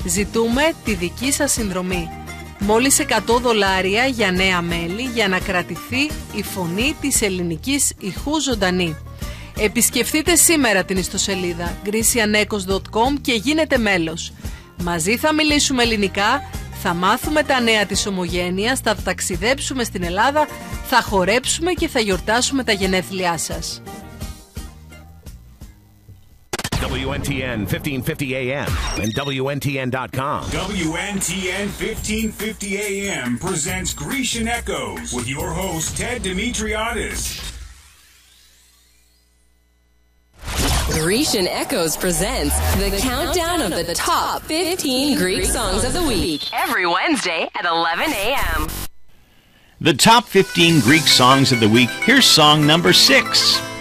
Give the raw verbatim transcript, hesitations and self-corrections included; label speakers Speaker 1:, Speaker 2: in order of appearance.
Speaker 1: Ζητούμε τη δική σας συνδρομή. Μόλις εκατό δολάρια για νέα μέλη για να κρατηθεί η φωνή της ελληνικής ηχού ζωντανή. Επισκεφτείτε σήμερα την ιστοσελίδα gricianekos τελεία com και γίνετε μέλος. Μαζί θα μιλήσουμε ελληνικά, θα μάθουμε τα νέα της ομογένειας, θα ταξιδέψουμε στην Ελλάδα, θα χορέψουμε και θα γιορτάσουμε τα γενέθλιά σας.
Speaker 2: W N T N fifteen fifty A M and W N T N dot com.
Speaker 3: W N T N fifteen fifty A M presents Grecian Echoes with your host Ted Dimitriadis.
Speaker 4: Grecian Echoes presents the countdown of the top fifteen Greek songs of the week every Wednesday at eleven A M.
Speaker 5: The top fifteen Greek songs of the week. Here's song number six.